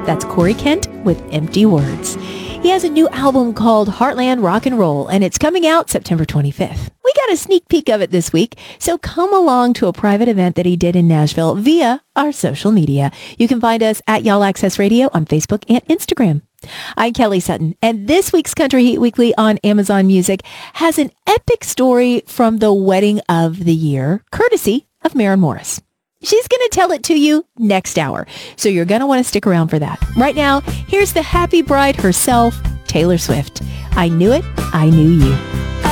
That's Corey Kent with Empty Words. He has a new album called Heartland Rock and Roll, and it's coming out September 25th. We got a sneak peek of it this week, so come along to a private event that he did in Nashville via our social media. You can find us at Y'all Access Radio on Facebook and Instagram. I'm Kelly Sutton, and this week's Country Heat Weekly on Amazon Music has an epic story from the wedding of the year, courtesy of Maren Morris. She's going to tell it to you next hour, so you're going to want to stick around for that. Right now, here's the happy bride herself, Taylor Swift. I Knew It, I Knew You.